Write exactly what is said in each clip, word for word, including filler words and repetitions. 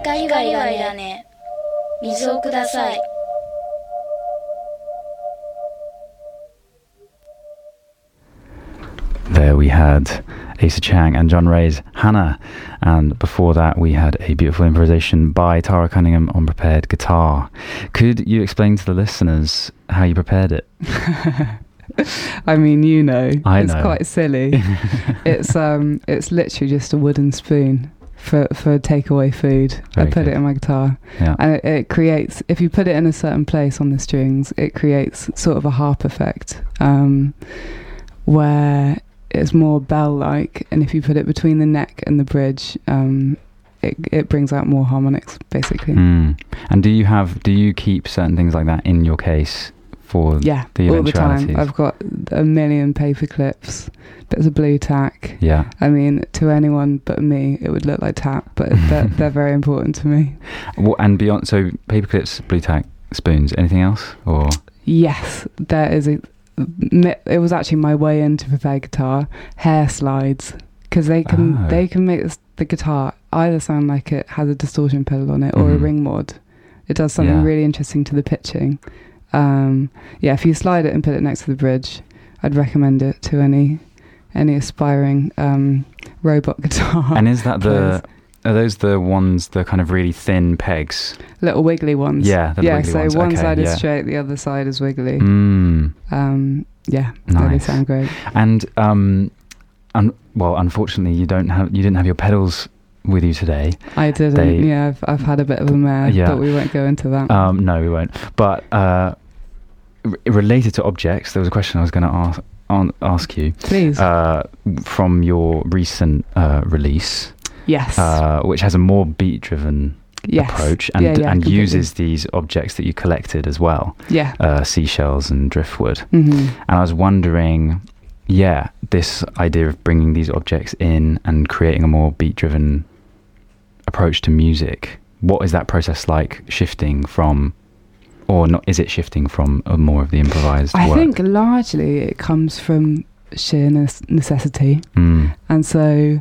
光がいらねえ。水をください。 There we had Asa Chang and John Ray's Hannah, and before that we had a beautiful improvisation by Tara Cunningham on prepared guitar. Could you explain to the listeners how you prepared it? I mean, you know, I it's know. quite silly. it's um, it's literally just a wooden spoon for for takeaway food. Very I put good. it in my guitar, Yeah. and it, it creates. If you put it in a certain place on the strings, it creates sort of a harp effect, um, where it's more bell-like, and if you put it between the neck and the bridge, um, it it brings out more harmonics, basically. Mm. And do you have? Do you keep certain things like that in your case for Yeah, the all the eventualities? time. I've got a million paper clips, bits of blue tack. Yeah. I mean, to anyone but me, it would look like tack, but they're, they're very important to me. What, and beyond, so paper clips, blue tack, spoons. Anything else? Or Yes, there is a. It was actually my way into prepared guitar. Hair slides, because they can Oh. they can make this, the guitar either sound like it has a distortion pedal on it or Mhm. a ring mod. It does something Yeah. really interesting to the pitching. Um, yeah, if you slide it and put it next to the bridge, I'd recommend it to any any aspiring um, robot guitar. and is that the? players. Are those the ones, the kind of really thin pegs? Little wiggly ones. Yeah, the yeah. wiggly So ones. one Okay, side is yeah. straight, the other side is wiggly. Mm. Um, yeah, they Nice. sound great. And um, un- well, unfortunately, you don't have you didn't have your pedals with you today. I didn't. They- yeah, I've, I've had a bit of a mare, Yeah. but we won't go into that. Um, no, we won't. But uh, r- related to objects, there was a question I was going to ask on, ask you Please. uh, from your recent uh, release, yes. uh, which has a more beat-driven yes. approach and Yeah, yeah, and completely. uses these objects that you collected as well, Yeah. uh, seashells and driftwood. hmm And I was wondering, yeah, this idea of bringing these objects in and creating a more beat-driven approach to music, what is that process like, shifting from, or not, is it shifting from a more of the improvised I work? think largely it comes from sheer nes- necessity. Mm, And so,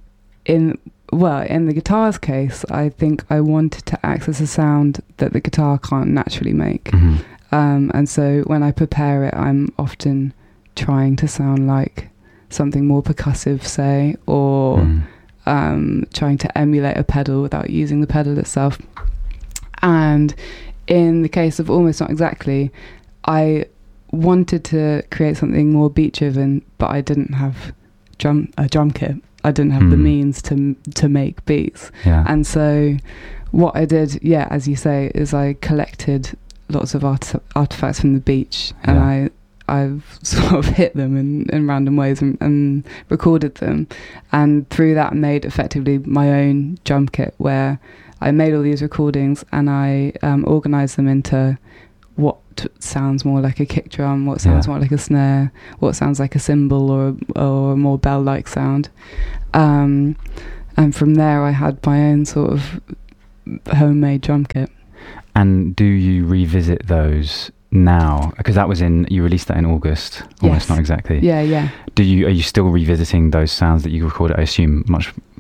in well, in the guitar's case, I think I wanted to access a sound that the guitar can't naturally make. mhm, Um, and so when I prepare it, I'm often trying to sound like something more percussive, say, or mm, um, trying to emulate a pedal without using the pedal itself. And in the case of Almost Not Exactly, I wanted to create something more beat driven, but I didn't have drum a drum kit. I didn't have the Hmm. means to to make beats. yeah. And so what I did, yeah, as you say, is I collected lots of art- artifacts from the beach, and Yeah. I I've sort of hit them in, in random ways and, and recorded them, and through that made effectively my own drum kit, where I made all these recordings and I um, organised them into what sounds more like a kick drum, what sounds Yeah. more like a snare, what sounds like a cymbal or or a more bell-like sound. Um, and from there I had my own sort of homemade drum kit. And do you revisit those now? Because that was in, you released that in August, Almost Yes. Not Exactly. Yeah, yeah. Do you, are you still revisiting those sounds that you recorded, I assume, much